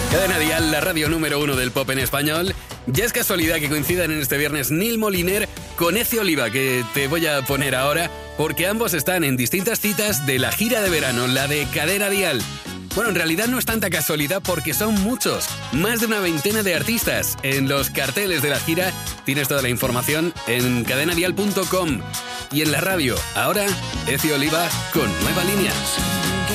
Cadena Dial, la radio número 1 del pop en español. Ya es casualidad que coincidan en este viernes Nil Moliner con Ezio Oliva, que te voy a poner ahora, porque ambos están en distintas citas de la gira de verano, la de Cadena Dial. Bueno, en realidad no es tanta casualidad porque son muchos, más de una veintena de artistas. En los carteles de la gira tienes toda la información en cadenadial.com. Y en la radio, ahora, Ezio Oliva con Nueva Línea.